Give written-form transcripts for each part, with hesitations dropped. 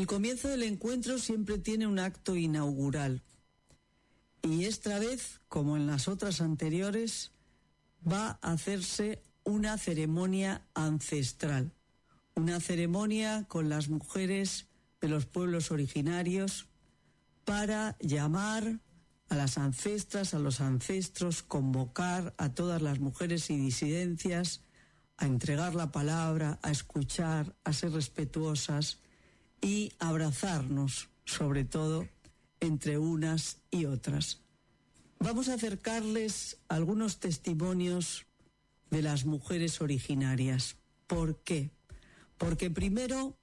El comienzo del encuentro siempre tiene un acto inaugural y esta vez, como en las otras anteriores, va a hacerse una ceremonia ancestral, una ceremonia con las mujeres de los pueblos originarios para llamar a las ancestras, a los ancestros, convocar a todas las mujeres y disidencias a entregar la palabra, a escuchar, a ser respetuosas y abrazarnos, sobre todo, entre unas y otras. Vamos a acercarles algunos testimonios de las mujeres originarias. ¿Por qué? Porque primero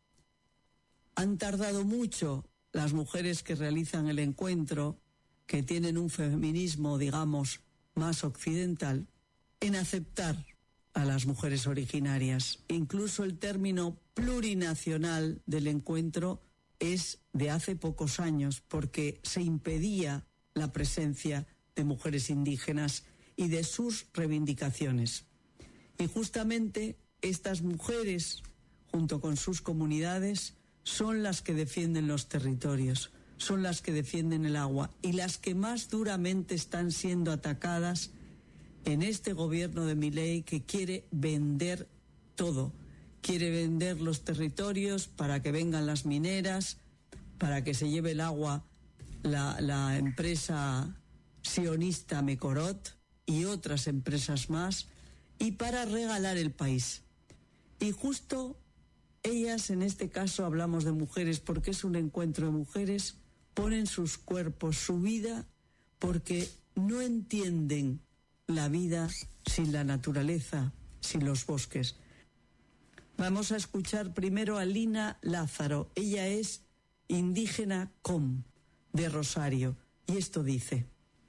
han tardado mucho las mujeres que realizan el encuentro, que tienen un feminismo, digamos, más occidental, en aceptar a las mujeres originarias. Incluso el término plurinacional del encuentro es de hace pocos años, porque se impedía la presencia de mujeres indígenas y de sus reivindicaciones. Y justamente estas mujeres, junto con sus comunidades, son las que defienden los territorios, son las que defienden el agua y las que más duramente están siendo atacadas en este gobierno de Milei, que quiere vender todo. Quiere vender los territorios para que vengan las mineras, para que se lleve el agua la empresa sionista Mekorot y otras empresas más, y para regalar el país. Y justo ellas, en este caso hablamos de mujeres porque es un encuentro de mujeres, ponen sus cuerpos, su vida, porque no entienden la vida sin la naturaleza, sin los bosques. Vamos a escuchar primero a Lina Lázaro. Ella es indígena Com, de Rosario, y esto dice: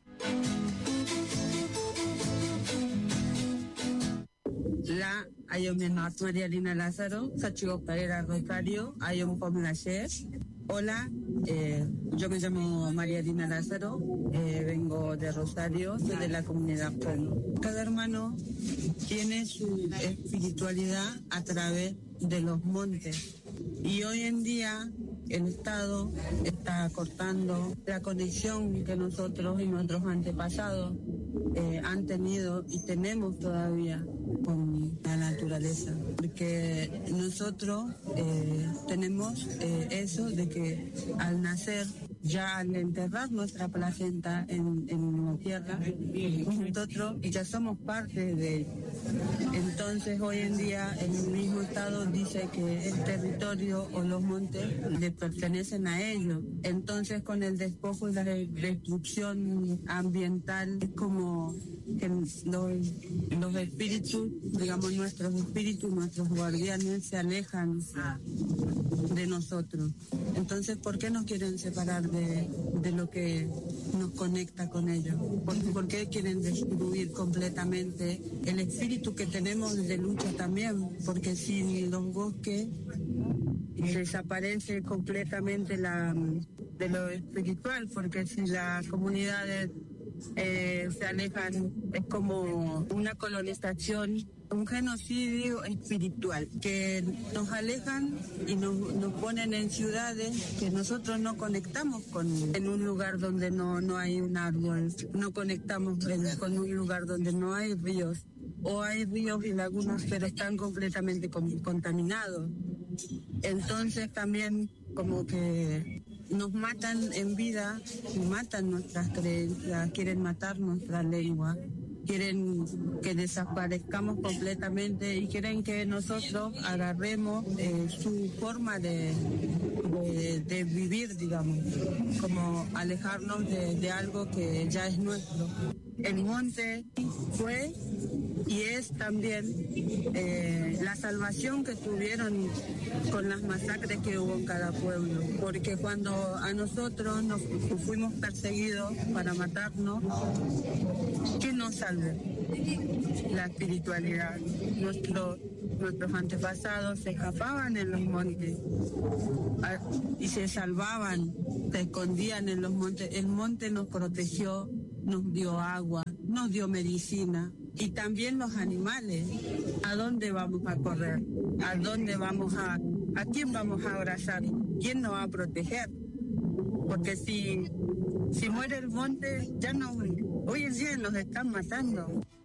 La ayomena María Lina Lázaro, Sachigo Pereira Rosario, ayom Com Nacer. Hola, yo me llamo María Lina Lázaro, vengo de Rosario, soy de la comunidad Com. Cada hermano tiene su espiritualidad a través de los montes. Y hoy en día el Estado está cortando la conexión que nosotros y nuestros antepasados han tenido y tenemos todavía con la naturaleza, porque nosotros tenemos eso de que al nacer, ya al enterrar nuestra placenta en la tierra, nosotros ya somos parte de él. Entonces hoy en día el mismo Estado dice que el territorio o los montes le pertenecen a ellos. Entonces con el despojo y la destrucción ambiental es como que los espíritus, digamos nuestros espíritus, nuestros guardianes se alejan de nosotros. Entonces, ¿por qué nos quieren separar de lo que nos conecta con ellos? ¿Por qué quieren destruir completamente el espíritu que tenemos de lucha también? Porque sin los bosques desaparece completamente de lo espiritual, porque si las comunidades se alejan, es como una colonización, un genocidio espiritual, que nos alejan y nos ponen en ciudades que nosotros no conectamos en un lugar donde no hay un árbol, no conectamos con un lugar donde no hay ríos, o hay ríos y lagunas pero están completamente contaminados. Entonces también como que nos matan en vida, matan nuestras creencias, quieren matar nuestra lengua, quieren que desaparezcamos completamente y quieren que nosotros agarremos su forma de vivir, digamos, como alejarnos de algo que ya es nuestro. El monte fue y es también la salvación que tuvieron con las masacres que hubo en cada pueblo, porque cuando a nosotros nos fuimos perseguidos para matarnos, ¿quién nos salve? La espiritualidad. Nuestros antepasados se escapaban en los montes y se salvaban, se escondían en los montes. El monte nos protegió, nos dio agua, nos dio medicina. Y también los animales. ¿A dónde vamos a correr? ¿A dónde vamos a ¿a quién vamos a abrazar? ¿Quién nos va a proteger? Porque si muere el monte, ya no, hoy en día nos están matando.